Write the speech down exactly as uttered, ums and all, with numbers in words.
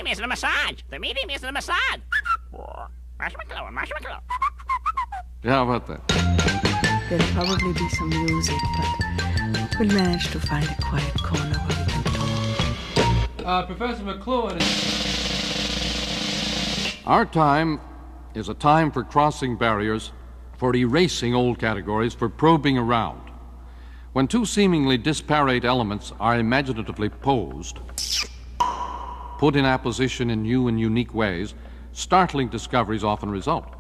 medium is the massage. The medium is the massage. Marshmallow, marshmallow. Yeah, how about that? There'll probably be some music, but we'll manage to find a quiet corner where we can talk. Uh, Professor McLuhan. Our time is a time for crossing barriers, for erasing old categories, for probing around. When two seemingly disparate elements are imaginatively posed, put in apposition in new and unique ways, startling discoveries often result.